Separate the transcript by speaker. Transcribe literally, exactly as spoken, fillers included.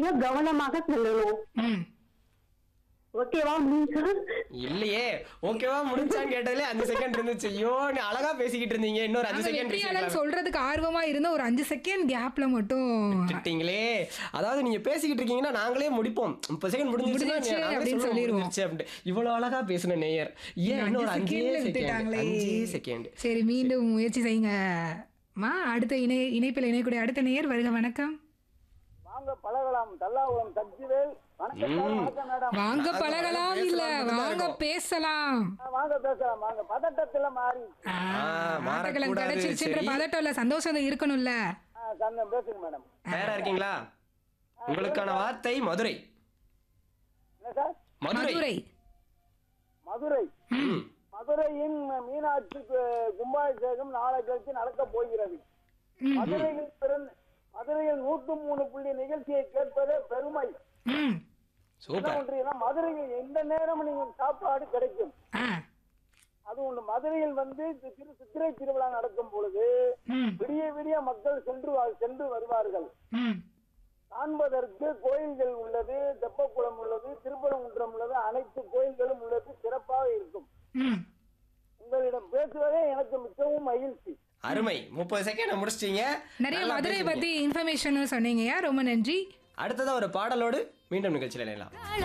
Speaker 1: மிக கவனமாக செல்லணும்.
Speaker 2: ம்
Speaker 1: ஓகேவா முடிஞ்சா?
Speaker 3: இல்லையே ஓகேவா முடிஞ்சான்னு கேட்டதுல அஞ்சு செகண்ட் இருந்துச்சு. ஐயோ நீ அழகா பேசிக்கிட்டு இருந்தீங்க. இன்னொரு அஞ்சு
Speaker 2: நாங்க
Speaker 3: செகண்ட்
Speaker 2: வெற்றியாளன் சொல்றதுக்கு ஆர்வமா இருந்த ஒரு அஞ்சு செகண்ட் கேப்ல மட்டும்
Speaker 3: விட்டுட்டீங்களே. அதாவது நீங்க பேசிக்கிட்டு இருக்கீங்கன்னா நாங்களே முடிப்போம். முப்பது செகண்ட்
Speaker 2: முடிஞ்சிருச்சு
Speaker 3: முடிஞ்சிருச்சு
Speaker 2: அப்படின்னு சொல்லிருவோம்.
Speaker 3: அப்படின்ட்டு இவ்வளவு அழகா பேசின நேயர் ஏன் இன்னொரு
Speaker 2: அஞ்சு
Speaker 3: அஞ்சே
Speaker 2: செகண்ட்ல
Speaker 3: செகண்ட்
Speaker 2: விட்டுட்டாங்களே.
Speaker 3: அஞ்சே செகண்ட்.
Speaker 2: சரி மீண்டும் முயற்சி செய்யுங்க. மா அடுத்த இணை இணைப்பில் இணையக்கூடிய அடுத்த நேயர் வருக. வணக்கம்.
Speaker 4: வாங்க பழகலாம். தல்லாகுளம் சக்திவேல். வணக்கம் சார், வணக்கம் மேடம்.
Speaker 2: வாங்க
Speaker 3: நாங்க
Speaker 2: பழகலாம்
Speaker 3: பேசலாம்
Speaker 2: இல்ல
Speaker 3: மட்டும்தான்
Speaker 2: வாங்க
Speaker 3: இருக்கோம்.
Speaker 2: பேசலாம்.
Speaker 4: ஆ, வாங்க பேசலாம். வாங்க பதட்டத்துல மாறி
Speaker 2: ஆ,
Speaker 3: மாறக்கூடாது.
Speaker 2: ஆட்டக்கிழங்கு கிடைச்சிருச்சுன்ற
Speaker 3: சரி.
Speaker 2: பதட்டம் இல்ல, சந்தோஷம் இருக்கணும்ல.
Speaker 4: ஆ, சந்தம் பேசுங்க மேடம்.
Speaker 3: தயாரா இருக்கீங்களா? உங்களுக்கான வார்த்தை மதுரை.
Speaker 4: என்ன சார்?
Speaker 3: மதுரை.
Speaker 2: மதுரை.
Speaker 4: மதுரை.
Speaker 3: ம்.
Speaker 4: மதுரையின் மீனாட்சி கு- கும்பாபிஷேகம் நாளை கழிச்சு நடக்க போகிறது. மதுரையில் பிறந்த மதுரையில் நூற்று மூணு புள்ளி நிகழ்ச்சியை கேட்பதே பெருமை.
Speaker 2: ம்
Speaker 4: என்ன
Speaker 3: சூப்பர்.
Speaker 4: பண்றீங்கன்னா மதுரையில் எந்த நேரமும் நீங்க சாப்பாடு கிடைக்கும்.
Speaker 2: ஆ
Speaker 4: அது ஒண்ணு. மதுரையில் வந்து தி- திரு சித்திரை திருவிழா நடக்கும் பொழுது
Speaker 2: ம்
Speaker 4: விடிய விடிய மக்கள் சென்று வா- சென்று வருவார்கள்.
Speaker 2: ம்
Speaker 4: காண்பதற்கு கோயில்கள் உள்ளது, தெப்பக்குளம் உள்ளது, திருப்பரங்குன்றம் உள்ளது, அனைத்து கோயில்களும் உள்ளது. சிறப்பாக இருக்கும்.
Speaker 2: ம்
Speaker 4: உங்களிடம் பேசுவதே எனக்கு மிகவும் மகிழ்ச்சி.
Speaker 3: அருமை. முப்பது செகண்ட் முடிச்சிட்டீங்க.
Speaker 2: நிறைய
Speaker 3: நல்லா
Speaker 2: மதுரை
Speaker 3: பேசுனீங்க.
Speaker 2: பத்தி இன்ஃபர்மேஷனும் சொன்னீங்கயா, ரொம்ப நன்றி.
Speaker 3: அடுத்ததா ஒரு பாடலோடு மீண்டும் நிகழ்ச்சியில் இணையலாம்.